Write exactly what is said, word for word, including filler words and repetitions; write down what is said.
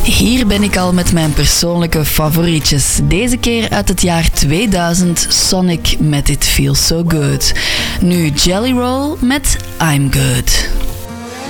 Hier ben ik al met mijn persoonlijke favorietjes. Deze keer uit het jaar tweeduizend, Sonic met It Feels So Good. Nu Jelly Roll met I'm Good.